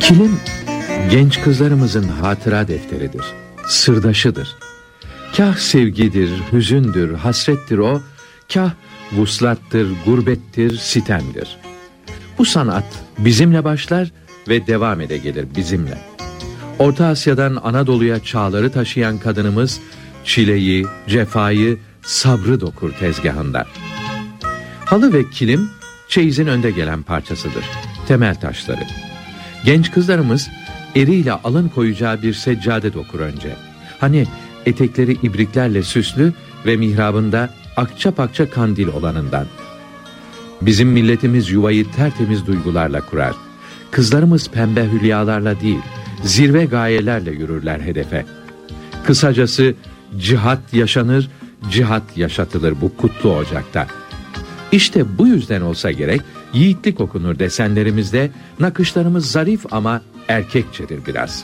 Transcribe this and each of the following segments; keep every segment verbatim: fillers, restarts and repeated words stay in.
Kilim, genç kızlarımızın hatıra defteridir, sırdaşıdır. Kah sevgidir, hüzündür, hasrettir o, kah vuslattır, gurbettir, sitemdir. Bu sanat bizimle başlar ve devam ede gelir bizimle. Orta Asya'dan Anadolu'ya çağları taşıyan kadınımız, çileyi, cefayı, sabrı dokur tezgahında. Halı ve kilim, çeyizin önde gelen parçasıdır, temel taşları. Genç kızlarımız, eriyle alın koyacağı bir seccade dokur önce. Hani etekleri ibriklerle süslü ve mihrabında akça pakça kandil olanından. Bizim milletimiz yuvayı tertemiz duygularla kurar. Kızlarımız pembe hülyalarla değil, zirve gayelerle yürürler hedefe. Kısacası cihat yaşanır, cihat yaşatılır bu kutlu ocakta. İşte bu yüzden olsa gerek yiğitlik okunur desenlerimizde, nakışlarımız zarif ama erkekçedir biraz.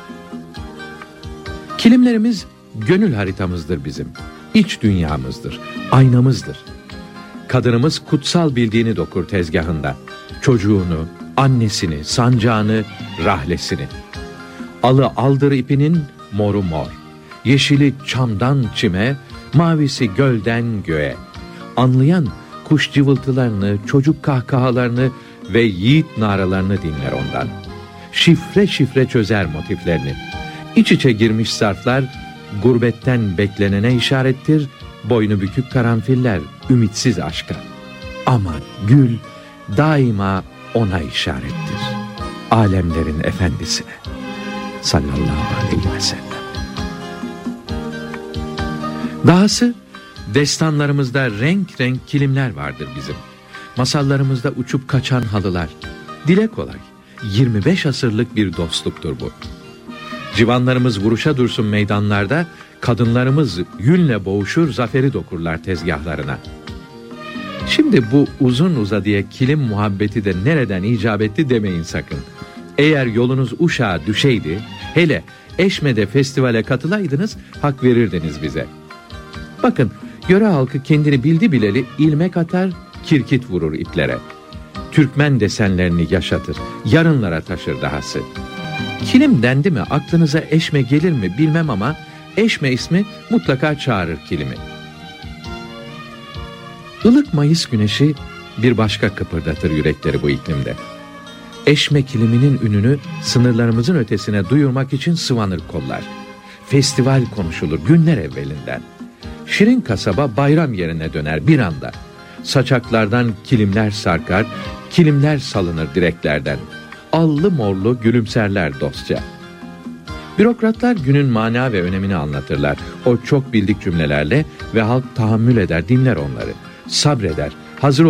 Kilimlerimiz gönül haritamızdır bizim, iç dünyamızdır, aynamızdır. Kadınımız kutsal bildiğini dokur tezgahında, çocuğunu, annesini, sancağını, rahlesini. Alı aldır ipinin, moru mor, yeşili çamdan çime, mavisi gölden göğe. Anlayan kuş cıvıltılarını, çocuk kahkahalarını ve yiğit naralarını dinler ondan. Şifre şifre çözer motiflerini. İç içe girmiş zarflar, gurbetten beklenene işarettir, boynu bükük karanfiller, ümitsiz aşka. Ama gül daima ona işarettir. Alemlerin efendisine. Sallallahu aleyhi ve sellem. Dahası, destanlarımızda renk renk kilimler vardır bizim. Masallarımızda uçup kaçan halılar. Dile kolay, yirmi beş asırlık bir dostluktur bu. Civanlarımız vuruşa dursun meydanlarda, kadınlarımız yünle boğuşur, zaferi dokurlar tezgahlarına. Şimdi bu uzun uzadıya kilim muhabbeti de nereden icap etti demeyin sakın. Eğer yolunuz Uşak'a düşeydi, hele Eşme'de festivale katılaydınız, hak verirdiniz bize. Bakın, yöre halkı kendini bildi bileli ilmek atar, kirkit vurur iplere. Türkmen desenlerini yaşatır, yarınlara taşır dahası. Kilim dendi mi aklınıza Eşme gelir mi bilmem ama Eşme ismi mutlaka çağırır kilimi. Ilık Mayıs güneşi bir başka kıpırdatır yürekleri bu iklimde. Eşme kiliminin ününü sınırlarımızın ötesine duyurmak için sıvanır kollar. Festival konuşulur günler evvelinden. Şirin kasaba bayram yerine döner bir anda. Saçaklardan kilimler sarkar, kilimler salınır direklerden. Allı morlu gülümserler dostça. Bürokratlar günün mana ve önemini anlatırlar. O çok bildik cümlelerle ve halk tahammül eder, dinler onları. Sabreder, hazır